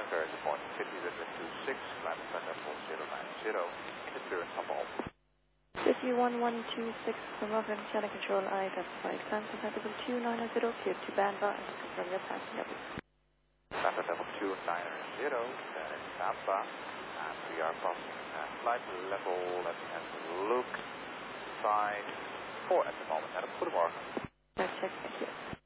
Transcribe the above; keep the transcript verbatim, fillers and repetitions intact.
Fair, good morning. fifty zero two six, climb Santa four zero nine zero, interference on board. fifty one one two six, Moroccan Channel Control, identified. Climb Santa level two nine zero, clear to Banba, and confirm your passing level. Santa level two nine zero, then it's Tampa, and we are passing uh, flight level, let me have a look, side four at the moment. And goedemorgen. Check, thank you.